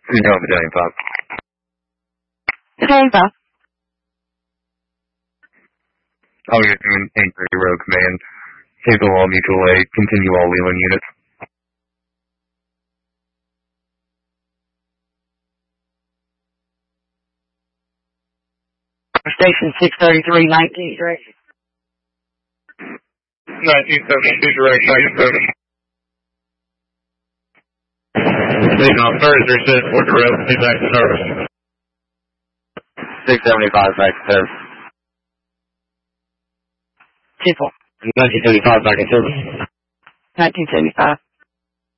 No, Medallion 5. Medallion 5. I'll get an Anchor Row command. Cancel all mutual aid. Continue all Leland units. Station 633, 19th direct. 1972 direct, 1970. Station on Thursday, says for direct, be back to service. 675 back to service. 2-4. 1975 back in service. 1975.